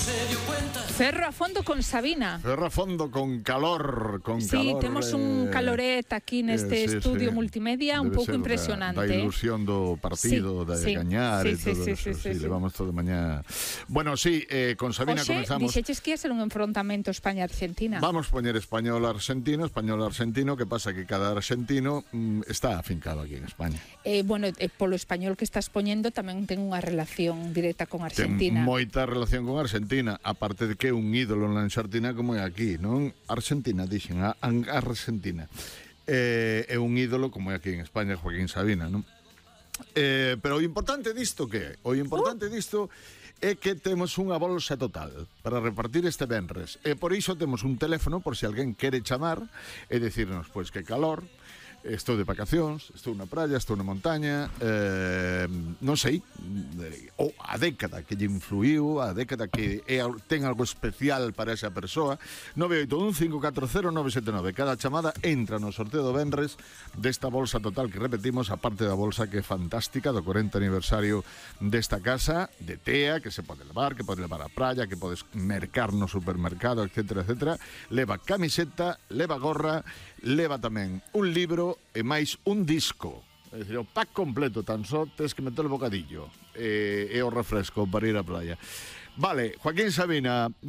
Ferro a fondo con Sabina. Ferro a fondo con calor, Sí, temos un caloret aquí neste estudio multimedia un pouco impresionante. Da ilusión do partido, de gañar e todo eso. Sí, levamos todo mañá. Bueno, sí, con Sabina comenzamos. Dixeches que ia ser un enfrontamento España-Argentina. Vamos poñer español-argentino, que pasa que cada argentino está afincado aquí en España. Bueno, polo español que estás poñendo tamén ten unha relación directa con Argentina. Ten moita relación con Argentina, aparte de que é un ídolo na Argentina como é aquí, non? Argentina, dixen, Argentina. É un ídolo como é aquí en España, Joaquín Sabina, non? Pero o importante disto que é? O importante disto é que temos unha bolsa total para repartir este venres. E por iso temos un teléfono por se alguén quere chamar e decirnos, pois, que calor, estou de vacacións, estou na praia, estou na montaña, non sei, ou a década que lle influiu, a década que ten algo especial para esa persoa. 981-540-979. Cada chamada entra no sorteo do venres desta bolsa total que repetimos, a parte da bolsa que é fantástica do 40 aniversario desta casa de TEA, que se pode levar a praia, que podes mercar no supermercado, etcétera, etcétera. Leva camiseta, leva gorra, leva tamén un libro e máis un disco. É dicir, o pack completo, tan só tes que meter o bocadillo e o refresco para ir á playa. Vale, Joaquín Sabina,